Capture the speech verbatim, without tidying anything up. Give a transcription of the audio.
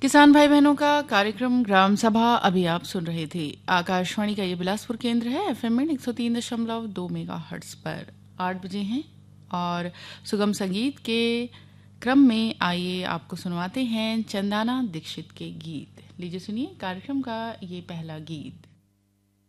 किसान भाई बहनों का कार्यक्रम ग्राम सभा अभी आप सुन रहे थे। आकाशवाणी का ये बिलासपुर केंद्र है, एफएम में एक सौ तीन दशमलव दो मेगा हर्ट्स पर। आठ बजे हैं और सुगम संगीत के क्रम में आइए आपको सुनवाते हैं चंदाना दीक्षित के गीत। लीजिए सुनिए कार्यक्रम का ये पहला गीत।